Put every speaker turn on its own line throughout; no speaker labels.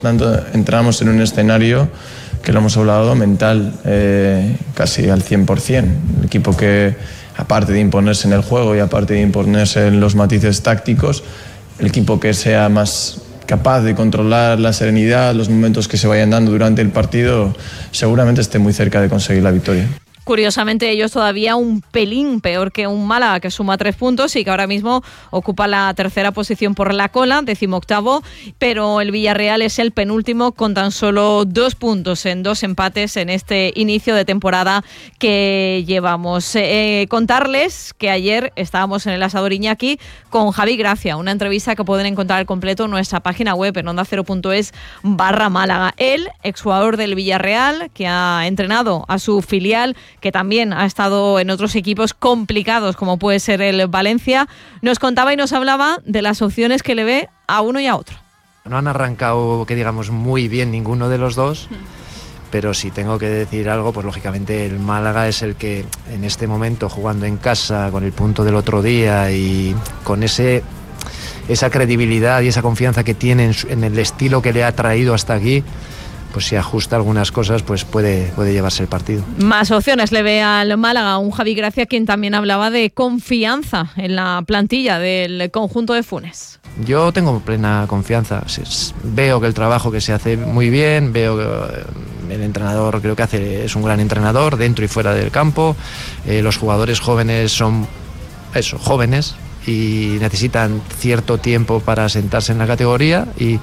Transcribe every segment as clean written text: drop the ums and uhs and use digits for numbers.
Entramos en un escenario que lo hemos hablado mental casi al 100%. El equipo que, aparte de imponerse en el juego y aparte de imponerse en los matices tácticos, el equipo que sea más capaz de controlar la serenidad, los momentos que se vayan dando durante el partido, seguramente esté muy cerca de conseguir la victoria.
Curiosamente, ellos todavía un pelín peor que un Málaga, que suma 3 puntos y que ahora mismo ocupa la tercera posición por la cola, 18º, pero el Villarreal es el penúltimo con tan solo 2 puntos en 2 empates en este inicio de temporada que llevamos. Contarles que ayer estábamos en el Asador Iñaki con Javi Gracia, una entrevista que pueden encontrar al completo en nuestra página web en ondacero.es/Málaga. Él, exjugador del Villarreal, que ha entrenado a su filial, que también ha estado en otros equipos complicados como puede ser el Valencia, nos contaba y nos hablaba de las opciones que le ve a uno y a otro.
No han arrancado, que digamos, muy bien ninguno de los dos, pero si tengo que decir algo, pues lógicamente el Málaga es el que en este momento, jugando en casa, con el punto del otro día y con esa credibilidad y esa confianza que tiene en el estilo que le ha traído hasta aquí, pues si ajusta algunas cosas, pues puede llevarse el partido.
Más opciones le ve al Málaga un Javi Gracia, quien también hablaba de confianza en la plantilla del conjunto de Funes.
Yo tengo plena confianza. Veo que el trabajo que se hace muy bien, veo que el entrenador creo que es un gran entrenador dentro y fuera del campo. Los jugadores jóvenes son jóvenes y necesitan cierto tiempo para sentarse en la categoría y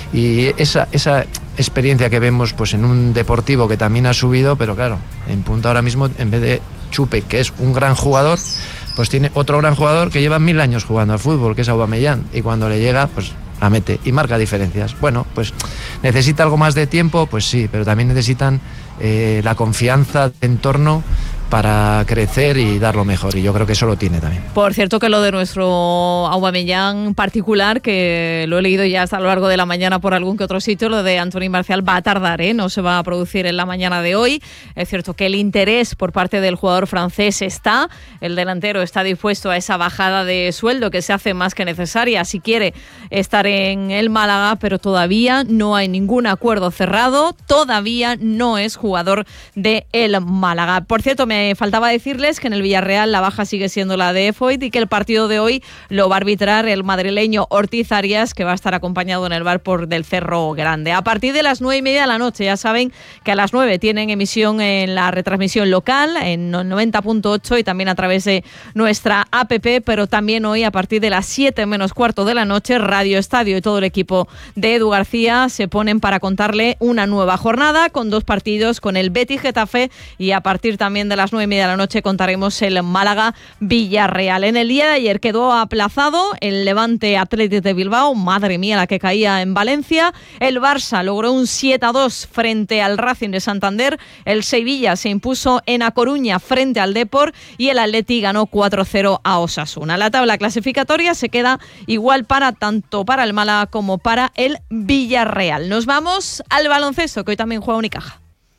esa experiencia que vemos pues en un Deportivo que también ha subido, pero claro, en punta ahora mismo, en vez de Chupe, que es un gran jugador, pues tiene otro gran jugador que lleva 1000 años jugando al fútbol, que es Aubameyang, y cuando le llega, pues la mete y marca diferencias. Bueno, pues necesita algo más de tiempo, pues sí, pero también necesitan la confianza de entorno para crecer y dar lo mejor, y yo creo que eso lo tiene también.
Por cierto, que lo de nuestro Aubameyang particular, que lo he leído ya hasta a lo largo de la mañana por algún que otro sitio, lo de Anthony Marcial va a tardar, no se va a producir en la mañana de hoy. Es cierto que el interés por parte del jugador francés está, el delantero está dispuesto a esa bajada de sueldo que se hace más que necesaria si quiere estar en el Málaga, pero todavía no hay ningún acuerdo cerrado, todavía no es jugador de el Málaga. Por cierto, me faltaba decirles que en el Villarreal la baja sigue siendo la de Foyt y que el partido de hoy lo va a arbitrar el madrileño Ortiz Arias, que va a estar acompañado en el bar por del Cerro Grande. A partir de las 9:30 de la noche, ya saben que a las 9 tienen emisión en la retransmisión local, en 90.8 y también a través de nuestra app, pero también hoy a partir de las 7 menos cuarto de la noche, Radio Estadio y todo el equipo de Edu García se ponen para contarle una nueva jornada con 2 partidos, con el Betis Getafe, y a partir también de las 9:30 de la noche contaremos el Málaga Villarreal. En el día de ayer quedó aplazado el Levante Athletic de Bilbao, madre mía la que caía en Valencia. El Barça logró un 7-2 frente al Racing de Santander. El Sevilla se impuso en A Coruña frente al Depor y el Atleti ganó 4-0 a Osasuna. La tabla clasificatoria se queda igual tanto para el Málaga como para el Villarreal. Nos vamos al baloncesto, que hoy también juega Unicaja.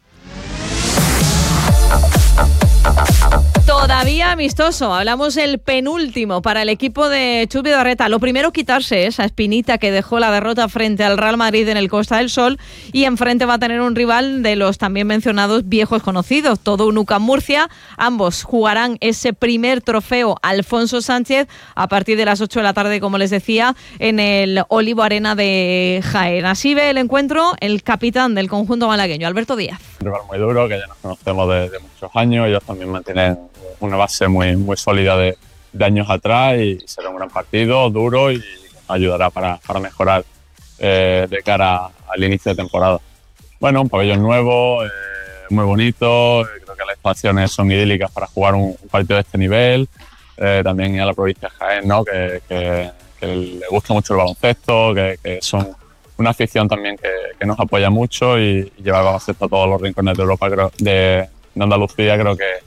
Todavía amistoso, hablamos del penúltimo para el equipo de Chus Vidorreta. Lo primero, quitarse esa espinita que dejó la derrota frente al Real Madrid en el Costa del Sol, y enfrente va a tener un rival de los también mencionados viejos conocidos, todo un UCAM Murcia. Ambos jugarán ese primer trofeo Alfonso Sánchez a partir de las 8 de la tarde, como les decía, en el Olivo Arena de Jaén. Así ve el encuentro el capitán del conjunto malagueño, Alberto Díaz.
Un rival muy duro, que ya nos conocemos de muchos años. Ellos también mantienen una base muy sólida de años atrás, y será un gran partido, duro, y ayudará para mejorar de cara al inicio de temporada. Bueno, un pabellón nuevo, muy bonito, creo que las instalaciones son idílicas para jugar un partido de este nivel. También a la provincia de Jaén, ¿no? que le gusta mucho el baloncesto, que son una afición también que nos apoya mucho y lleva el baloncesto a todos los rincones de Europa, creo, de Andalucía. Creo que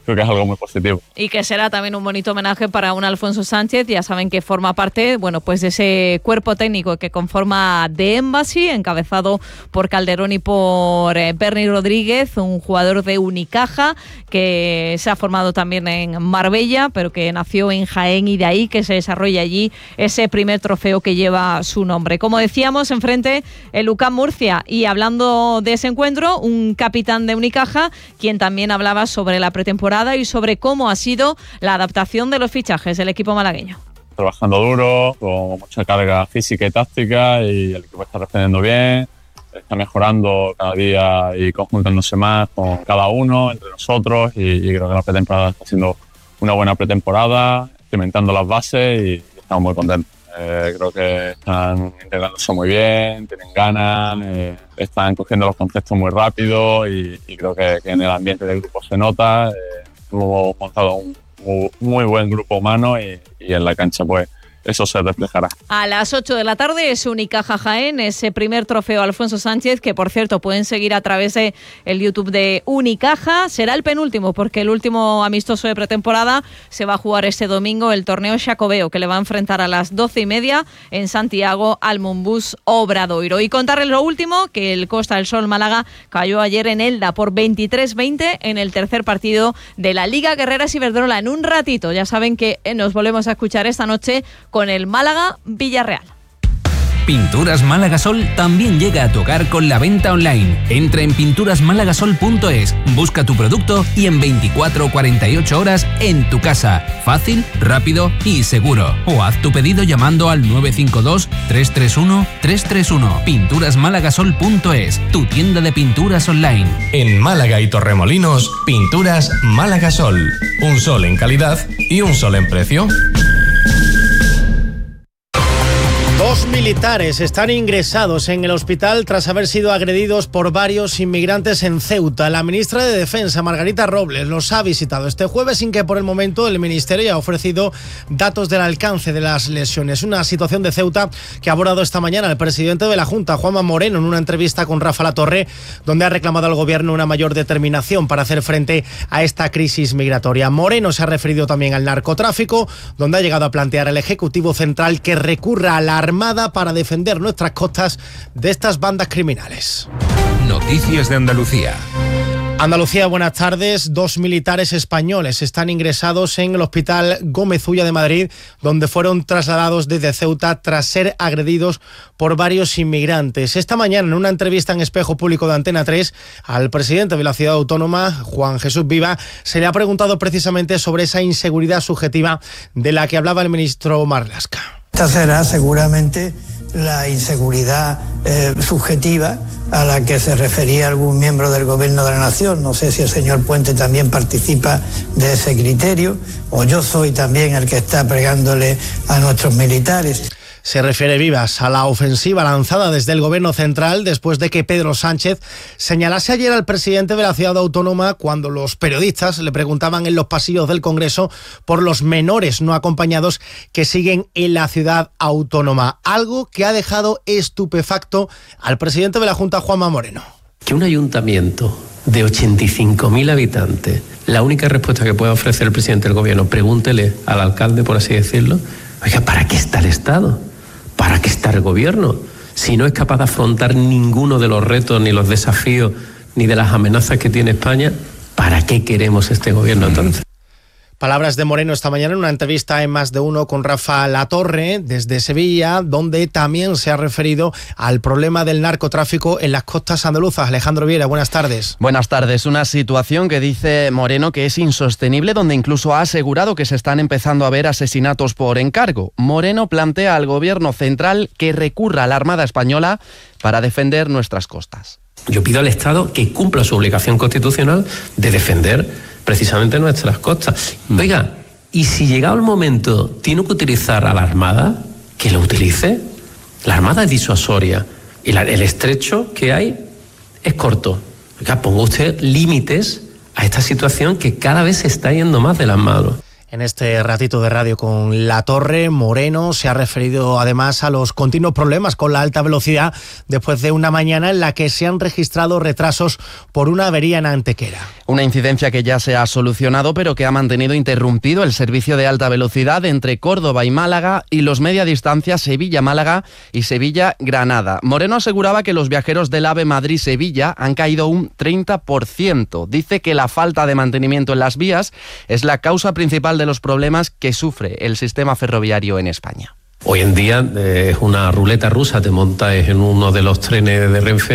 creo que es algo muy positivo.
Y que será también un bonito homenaje para un Alfonso Sánchez, ya saben que forma parte, bueno, pues de ese cuerpo técnico que conforma The Embassy, encabezado por Calderón y por Berni Rodríguez, un jugador de Unicaja que se ha formado también en Marbella, pero que nació en Jaén y de ahí que se desarrolla allí ese primer trofeo que lleva su nombre. Como decíamos, enfrente el UCAM Murcia, y hablando de ese encuentro, un capitán de Unicaja, quien también hablaba sobre la pretemporada y sobre cómo ha sido la adaptación de los fichajes del equipo malagueño.
Trabajando duro, con mucha carga física y táctica, y el equipo está respondiendo bien, está mejorando cada día y conjuntándose más con cada uno, entre nosotros, y creo que la pretemporada está siendo una buena pretemporada, cimentando las bases y estamos muy contentos. Creo que están integrándose muy bien, tienen ganas, están cogiendo los conceptos muy rápido y creo que en el ambiente del grupo se nota. Hemos montado un muy buen grupo humano y en la cancha pues eso se reflejará.
A las 8 de la tarde es Unicaja Jaén, ese primer trofeo Alfonso Sánchez, que por cierto pueden seguir a través de el YouTube de Unicaja. Será el penúltimo, porque el último amistoso de pretemporada se va a jugar este domingo, el torneo Xacobeo, que le va a enfrentar a las 12:30 en Santiago al Monbus Obradoiro. Y contarles lo último, que el Costa del Sol Málaga cayó ayer en Elda por 23-20 en el tercer partido de la Liga Guerreras Iberdrola. En un ratito ya saben que nos volvemos a escuchar esta noche con el Málaga Villarreal.
Pinturas Málaga Sol también llega a tu hogar con la venta online. Entra en pinturasmálagasol.es, busca tu producto y en 24 o 48 horas en tu casa. Fácil, rápido y seguro. O haz tu pedido llamando al 952-331-331. Pinturasmálagasol.es, tu tienda de pinturas online.
En Málaga y Torremolinos, Pinturas Málaga Sol. Un sol en calidad y un sol en precio.
2 militares están ingresados en el hospital tras haber sido agredidos por varios inmigrantes en Ceuta. La ministra de Defensa, Margarita Robles, los ha visitado este jueves sin que por el momento el ministerio haya ofrecido datos del alcance de las lesiones. Una situación de Ceuta que ha abordado esta mañana el presidente de la Junta, Juanma Moreno, en una entrevista con Rafa Latorre, donde ha reclamado al gobierno una mayor determinación para hacer frente a esta crisis migratoria. Moreno se ha referido también al narcotráfico, donde ha llegado a plantear al Ejecutivo Central que recurra a la Armada para defender nuestras costas de estas bandas criminales.
Noticias de Andalucía.
Andalucía, buenas tardes. 2 militares españoles están ingresados en el Hospital Gómez Ulla de Madrid, donde fueron trasladados desde Ceuta tras ser agredidos por varios inmigrantes. Esta mañana, en una entrevista en Espejo Público de Antena 3, al presidente de la ciudad autónoma, Juan Jesús Viva, se le ha preguntado precisamente sobre esa inseguridad subjetiva de la que hablaba el ministro Marlaska.
Esta será seguramente la inseguridad subjetiva a la que se refería algún miembro del Gobierno de la Nación. No sé si el señor Puente también participa de ese criterio, o yo soy también el que está pregándole a nuestros militares.
Se refiere Vivas a la ofensiva lanzada desde el Gobierno central después de que Pedro Sánchez señalase ayer al presidente de la ciudad autónoma cuando los periodistas le preguntaban en los pasillos del Congreso por los menores no acompañados que siguen en la ciudad autónoma. Algo que ha dejado estupefacto al presidente de la Junta, Juanma Moreno.
Que un ayuntamiento de 85.000 habitantes, la única respuesta que puede ofrecer el presidente del Gobierno, pregúntele al alcalde, por así decirlo, oiga, ¿para qué está el Estado? ¿Para qué está el gobierno? Si no es capaz de afrontar ninguno de los retos, ni los desafíos, ni de las amenazas que tiene España, ¿para qué queremos este gobierno entonces?
Palabras de Moreno esta mañana en una entrevista en Más de Uno con Rafa Latorre desde Sevilla, donde también se ha referido al problema del narcotráfico en las costas andaluzas. Alejandro Viera, buenas tardes.
Buenas tardes. Una situación que dice Moreno que es insostenible, donde incluso ha asegurado que se están empezando a ver asesinatos por encargo. Moreno plantea al gobierno central que recurra a la Armada Española para defender nuestras costas.
Yo pido al Estado que cumpla su obligación constitucional de defender precisamente nuestras costas. Oiga, y si llegado el momento tiene que utilizar a la Armada, que lo utilice. La Armada es disuasoria y el estrecho que hay es corto. Oiga, ponga usted límites a esta situación que cada vez se está yendo más de las manos.
En este ratito de radio con La Torre, Moreno se ha referido además a los continuos problemas con la alta velocidad después de una mañana en la que se han registrado retrasos por una avería en Antequera.
Una incidencia que ya se ha solucionado, pero que ha mantenido interrumpido el servicio de alta velocidad entre Córdoba y Málaga y los media distancia Sevilla-Málaga y Sevilla-Granada. Moreno aseguraba que los viajeros del AVE Madrid-Sevilla han caído un 30%. Dice que la falta de mantenimiento en las vías es la causa principal de los problemas que sufre el sistema ferroviario en España.
Hoy en día es una ruleta rusa, te montas en uno de los trenes de Renfe